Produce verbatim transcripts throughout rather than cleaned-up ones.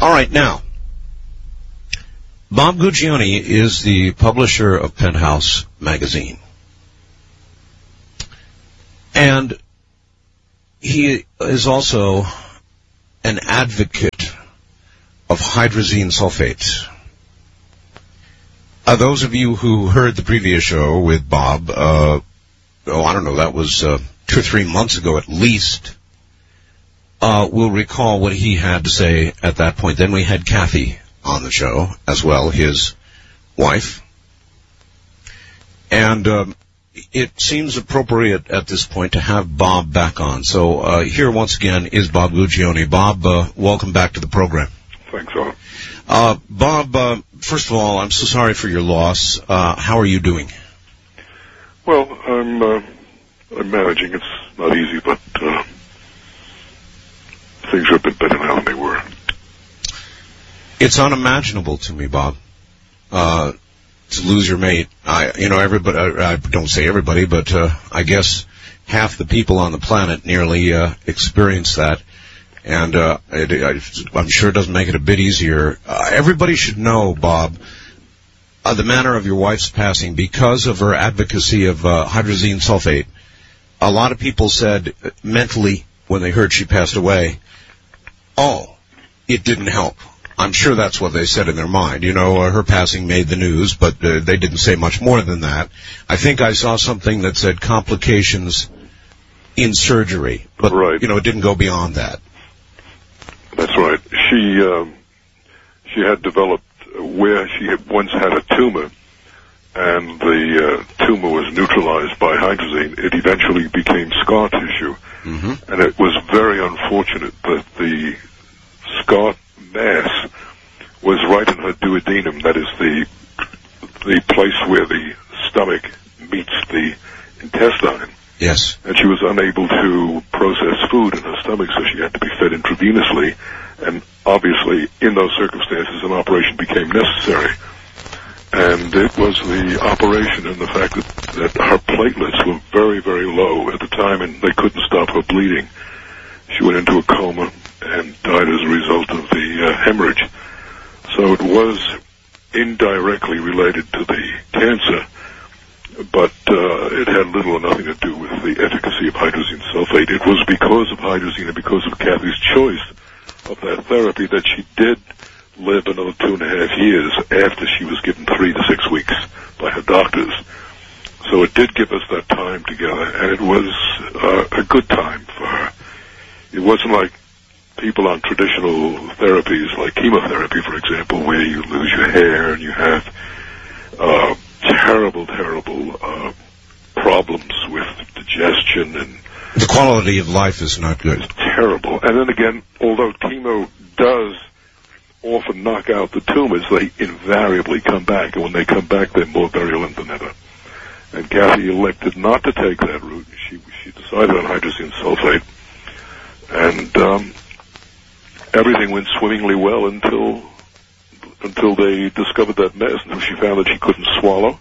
All right, now, Bob Guccione is the publisher of Penthouse magazine. And he is also an advocate of hydrazine sulfate. Uh, those of you who heard the previous show with Bob, uh, oh, I don't know, that was uh, two or three months ago at least, uh, will recall what he had to say at that point. Then we had Kathy on the show as well, his wife. And um, it seems appropriate at this point to have Bob back on. So uh, here once again is Bob Guccione. Bob, uh, welcome back to the program. Thanks, Al. Uh, Bob, uh, first of all, I'm so sorry for your loss. Uh, how are you doing? Well, I'm uh, I'm managing. It's not easy, but uh, things are a bit better now than they were. It's unimaginable to me, Bob, uh, to lose your mate. I, you know, everybody, I, I don't say everybody, but uh, I guess half the people on the planet nearly uh, experience that. And uh, it, I, I'm sure it doesn't make it a bit easier. Uh, everybody should know, Bob, uh, the manner of your wife's passing because of her advocacy of uh, hydrazine sulfate. A lot of people said uh, mentally when they heard she passed away, oh, it didn't help. I'm sure that's what they said in their mind. You know, uh, her passing made the news, but uh, they didn't say much more than that. I think I saw something that said complications in surgery, but, right. you know, it didn't go beyond that. That's right. She um, she had developed where she had once had a tumor, and the uh, tumor was neutralized by hydrazine. It eventually became scar tissue, mm-hmm. and it was very unfortunate that the scar mass was right in her duodenum. That is the the place where the stomach meets the intestine. Yes. And she was unable to process food in her stomach, so she had to be fed intravenously. And obviously, in those circumstances, an operation became necessary. And it was the operation and the fact that, that her platelets were very, very low at the time, and they couldn't stop her bleeding. She went into a coma and died as a result of the uh, hemorrhage. So it was indirectly related to the cancer, but uh, it had little or nothing to do with the efficacy of hydrazine sulfate. It was because of hydrazine and because of Kathy's choice of that therapy that she did live another two and a half years after she was given three to six weeks by her doctors. So it did give us that time together, and it was uh, a good time for her. It wasn't like people on traditional therapies, like chemotherapy, for example, where you lose your hair and you have uh, terrible, terrible uh, problems with digestion, and the quality of life is not good. It's terrible. And then again, although chemo does often knock out the tumors, they invariably come back, and when they come back, they're more virulent than ever. And Kathy elected not to take that route. She she decided on hydrazine sulfate, and um, everything went swimmingly well until until they discovered that mess, until she found that she couldn't swallow,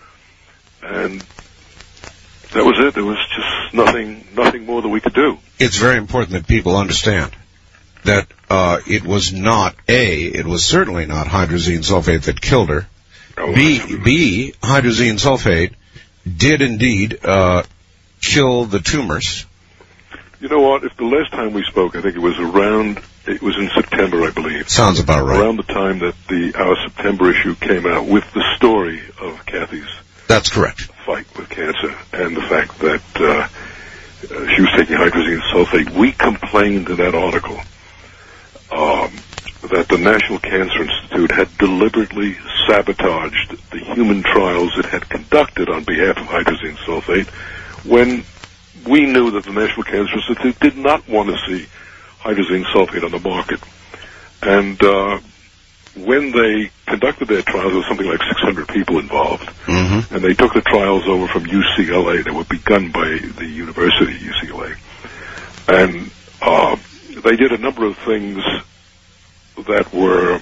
and that was it. There was just nothing, nothing more that we could do. It's very important that people understand that uh, it was not A, it was certainly not hydrazine sulfate that killed her. Oh, B, B, hydrazine sulfate did indeed uh, kill the tumors. You know what? If the last time we spoke, I think it was around, it was in September, I believe. Sounds about right. Around the time that the our September issue came out with the story of Kathy's That's correct. fight with cancer and the fact that uh, uh, she was taking hydrazine sulfate. We complained in that article um, that the National Cancer Institute had deliberately sabotaged the human trials it had conducted on behalf of hydrazine sulfate when we knew that the National Cancer Institute did not want to see hydrazine sulfate on the market. And uh, when they conducted their trials, there was something like six hundred people involved. Mm-hmm. And they took the trials over from U C L A. They were begun by the University of U C L A. And uh, they did a number of things that were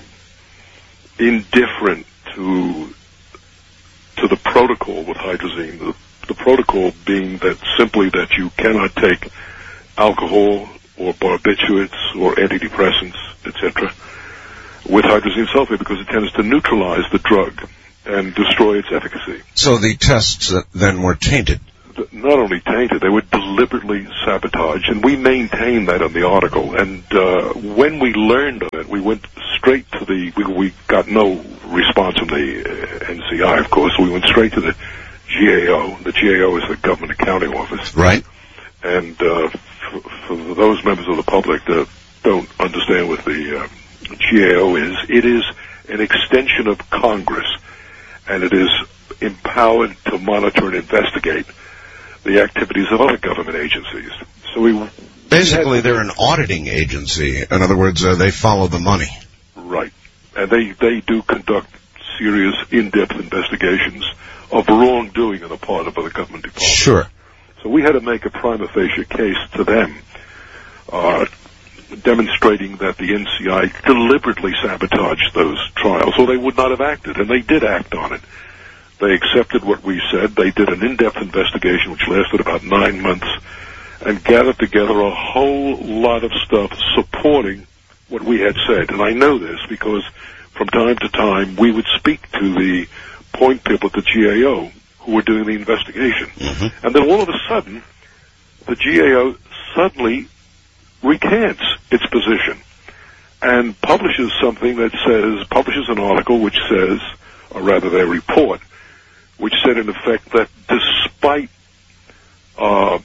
indifferent to to the protocol with hydrazine. The, the protocol being that simply that you cannot take alcohol or barbiturates or antidepressants, et cetera. with hydrazine sulfate because it tends to neutralize the drug and destroy its efficacy. So the tests then were tainted? Not only tainted, they were deliberately sabotaged, and we maintained that on the article. And uh, when we learned of it, we went straight to the, we, we got no response from the uh, N C I, of course, so we went straight to the G A O. The G A O is the Government Accounting Office. Right. And uh, for, for those members of the public that don't understand what the uh, G A O is, it is an extension of Congress, and it is empowered to monitor and investigate the activities of other government agencies. So we basically they're an auditing agency. In other words, uh, they follow the money. Right, and they they do conduct serious, in-depth investigations of wrongdoing on the part of other government departments. Sure. So we had to make a prima facie case to them, uh, demonstrating that the N C I deliberately sabotaged those trials, so they would not have acted, and they did act on it. They accepted what we said. They did an in-depth investigation, which lasted about nine months, and gathered together a whole lot of stuff supporting what we had said. And I know this because from time to time we would speak to the point people at the G A O who were doing the investigation. Mm-hmm. And then all of a sudden, the G A O suddenly recants its position and publishes something that says, publishes an article which says, or rather their report, which said in effect that despite uh,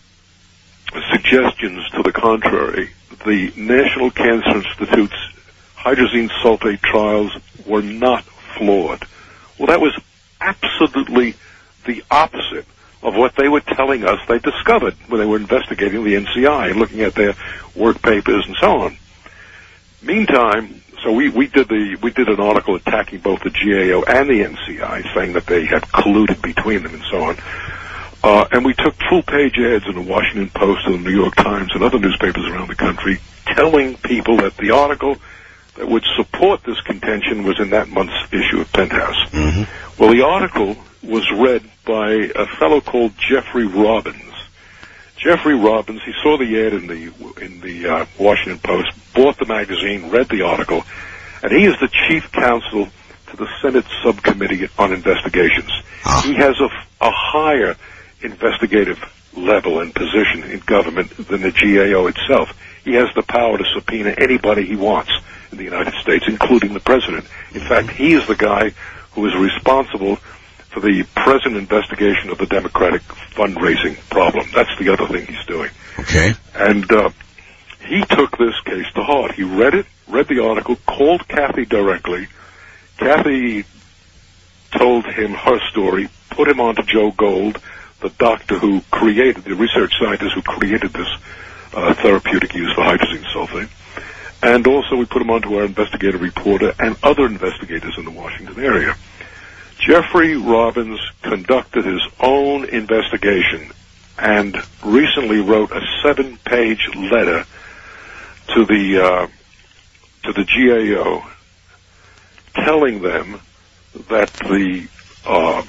suggestions to the contrary, the National Cancer Institute's hydrazine sulfate trials were not flawed. Well, that was absolutely the opposite of what they were telling us they discovered when they were investigating the N C I and looking at their work papers and so on. Meantime, so we, we did the we did an article attacking both the G A O and the N C I, saying that they had colluded between them and so on. Uh, and we took full-page ads in the Washington Post and the New York Times and other newspapers around the country telling people that the article that would support this contention was in that month's issue of Penthouse. Mm-hmm. Well, the article was read by a fellow called Jeffrey Robbins. Jeffrey Robbins, he saw the ad in the in the uh, Washington Post, bought the magazine, read the article, and he is the chief counsel to the Senate Subcommittee on Investigations. Ah. He has a, a higher investigative level and position in government than the G A O itself. He has the power to subpoena anybody he wants in the United States, including the president. In fact, he is the guy who is responsible for the present investigation of the Democratic fundraising problem. That's the other thing he's doing. Okay. And uh, he took this case to heart. He read it, read the article, called Kathy directly. Kathy told him her story, put him on to Joe Gold, the doctor who created, the research scientist who created this uh, therapeutic use for hydrazine sulfate. And also we put him on to our investigative reporter and other investigators in the Washington area. Jeffrey Robbins conducted his own investigation and recently wrote a seven-page letter to the uh, to the G A O telling them that the uh,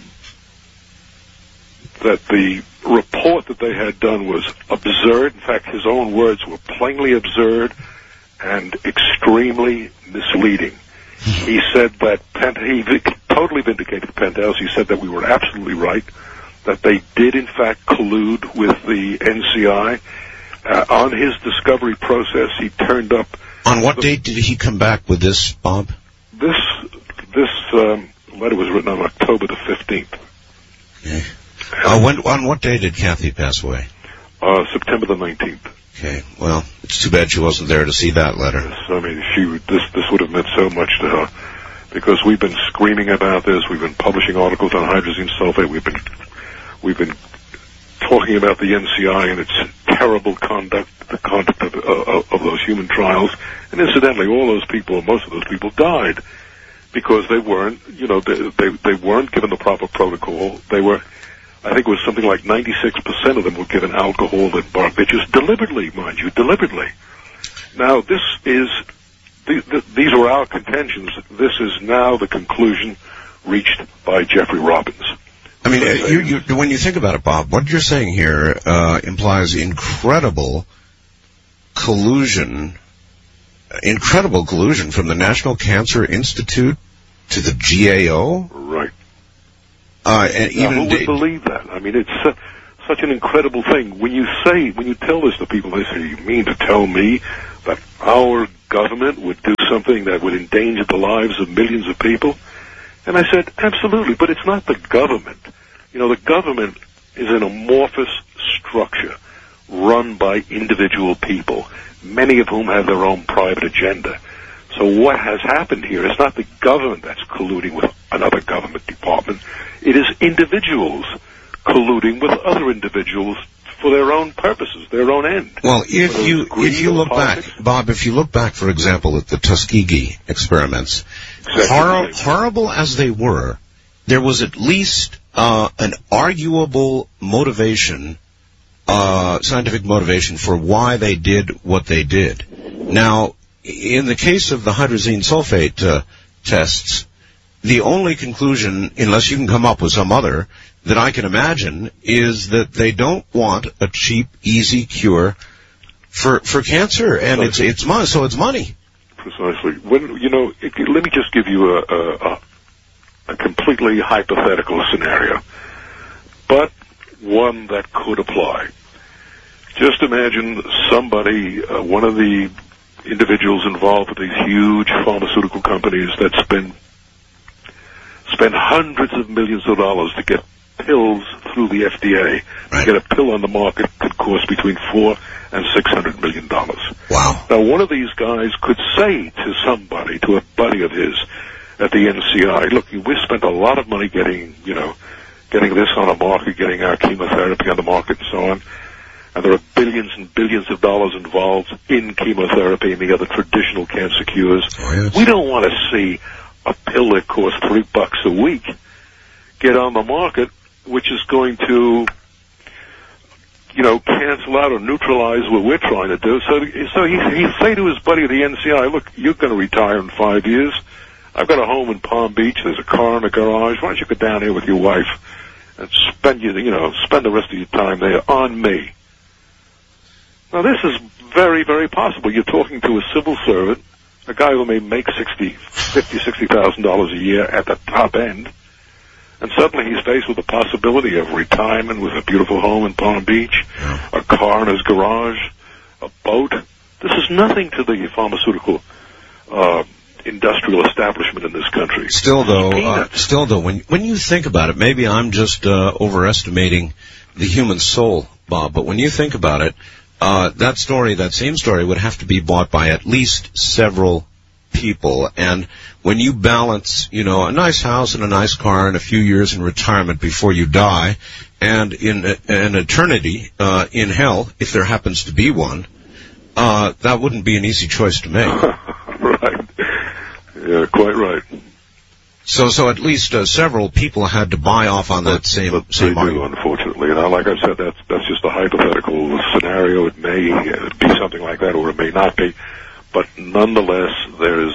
that the report that they had done was absurd. In fact, his own words were plainly absurd and extremely misleading. He said that Pent- he totally vindicated Penthouse. He said that we were absolutely right, that they did in fact collude with the N C I. Uh, on his discovery process, he turned up. On what the, date did he come back with this, Bob? This this um, letter was written on October the fifteenth. Okay. Uh, when, on what day did Kathy pass away? Uh, September the nineteenth. Okay. Well, it's too bad she wasn't there to see that letter. Yes, I mean, she this this would have meant so much to her, because we've been screaming about this. We've been publishing articles on hydrazine sulfate. We've been we've been talking about the N C I and its terrible conduct, the conduct of, uh, of those human trials. And incidentally, all those people, most of those people, died because they weren't, you know, they they, they weren't given the proper protocol. They were. I think it was something like ninety-six percent of them were given alcohol and barbiturates deliberately, mind you, deliberately. Now, this is, th- th- these were our contentions. This is now the conclusion reached by Jeffrey Robbins. I mean, uh, you, you, when you think about it, Bob, what you're saying here uh, implies incredible collusion incredible collusion from the National Cancer Institute to the G A O. Right. Uh, and now, even who would d- believe that? I mean, it's uh, such an incredible thing. When you say, when you tell this to people, they say, "You mean to tell me that our government would do something that would endanger the lives of millions of people?" And I said, absolutely, but it's not the government. You know, the government is an amorphous structure run by individual people, many of whom have their own private agenda. So what has happened here is not the government that's colluding with another government department. It is individuals colluding with other individuals for their own purposes, their own end. Well, if you if you look politics. back, Bob, if you look back, for example, at the Tuskegee experiments, exactly hor- horrible as they were, there was at least uh, an arguable motivation, uh, scientific motivation for why they did what they did. Now, in the case of the hydrazine sulfate uh, tests, the only conclusion, unless you can come up with some other, that I can imagine is that they don't want a cheap, easy cure for for cancer, and it's it's money, so it's money. Precisely. When you know, it, let me just give you a, a a completely hypothetical scenario, but one that could apply. Just imagine somebody, uh, one of the individuals involved with these huge pharmaceutical companies that spend spend hundreds of millions of dollars to get pills through the F D A. Right. To get a pill on the market could cost between four and six hundred million dollars. Wow! Now, one of these guys could say to somebody, to a buddy of his at the N C I, "Look, we spent a lot of money getting, you know, getting this on the market, getting our chemotherapy on the market, and so on. And there are billions and billions of dollars involved in chemotherapy and the other traditional cancer cures. Oh, yes. We don't want to see a pill that costs three bucks a week get on the market, which is going to, you know, cancel out or neutralize what we're trying to do." So, so he he'd say to his buddy at the N C I, "Look, you're going to retire in five years. I've got a home in Palm Beach. There's a car in the garage. Why don't you go down here with your wife and spend you, you know, spend the rest of your time there on me?" Now, this is very, very possible. You're talking to a civil servant, a guy who may make sixty, fifty, sixty thousand dollars a year at the top end, and suddenly he's faced with the possibility of retirement with a beautiful home in Palm Beach, a car in his garage, a boat. This is nothing to the pharmaceutical uh, industrial establishment in this country. Still, though, uh, still though, when when you think about it, maybe I'm just uh, overestimating the human soul, Bob. But when you think about it, uh, that story, that same story, would have to be bought by at least several people. And when you balance, you know, a nice house and a nice car and a few years in retirement before you die, and in a, an eternity uh, in hell, if there happens to be one, uh, that wouldn't be an easy choice to make. Right. Yeah, quite right. So, so at least uh, several people had to buy off on that same but same they do, argument. unfortunately. And like I said, that's that's just a hypothetical scenario. It may uh, be something like that, or it may not be. But nonetheless, there's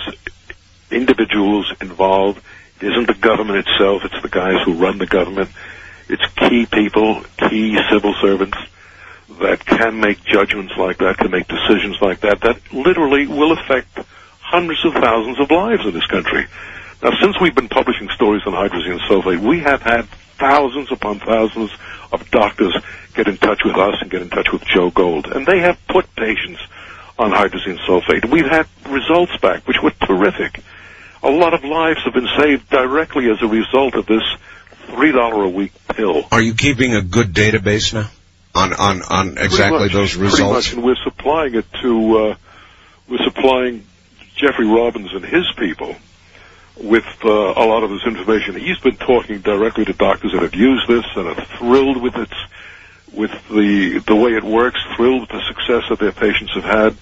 individuals involved. It isn't the government itself. It's the guys who run the government. It's key people, key civil servants that can make judgments like that, can make decisions like that, that literally will affect hundreds of thousands of lives in this country. Now, since we've been publishing stories on hydrazine sulfate, we have had thousands upon thousands of doctors get in touch with us and get in touch with Joe Gold. And they have put patients on hydrazine sulfate. We've had results back, which were terrific. A lot of lives have been saved directly as a result of this three dollars a week pill. Are you keeping a good database now on, on, on exactly much, those results? Pretty much, and we're supplying it to, uh, we're supplying Jeffrey Robbins and his people with uh, a lot of this information. He's been talking directly to doctors that have used this and are thrilled with its, with the the way it works, thrilled with the success that their patients have had.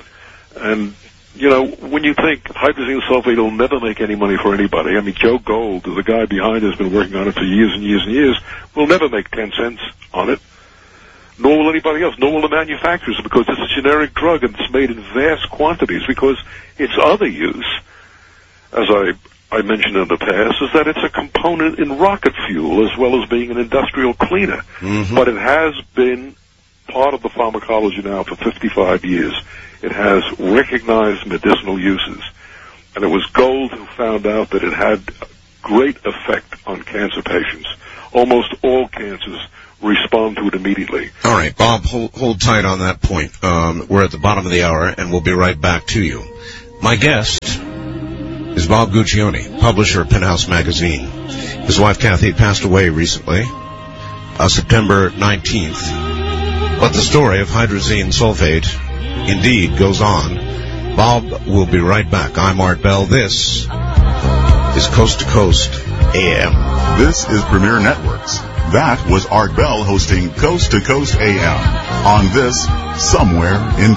And, you know, when you think hydrazine sulfate will never make any money for anybody, I mean, Joe Gold, the guy behind it, has been working on it for years and years and years, will never make ten cents on it, nor will anybody else, nor will the manufacturers, because it's a generic drug and it's made in vast quantities, because its other use, as I, I mentioned in the past, is that it's a component in rocket fuel as well as being an industrial cleaner. Mm-hmm. But it has been part of the pharmacology now for fifty-five years. It has recognized medicinal uses. And it was Gold who found out that it had great effect on cancer patients. Almost all cancers respond to it immediately. All right, Bob, hold, hold tight on that point. Um, we're at the bottom of the hour, and we'll be right back to you. My guest is Bob Guccione, publisher of Penthouse Magazine. His wife, Kathy, passed away recently, uh, September nineteenth. But the story of hydrazine sulfate indeed goes on. Bob will be right back. I'm Art Bell. This is Coast to Coast A M. This is Premier Networks. That was Art Bell hosting Coast to Coast A M on this Somewhere in